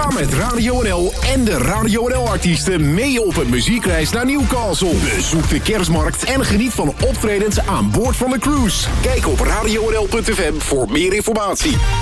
Ga met Radio NL en de Radio NL-artiesten mee op een muziekreis naar Newcastle. Bezoek de kerstmarkt en geniet van optredens aan boord van de cruise. Kijk op radionl.fm voor meer informatie.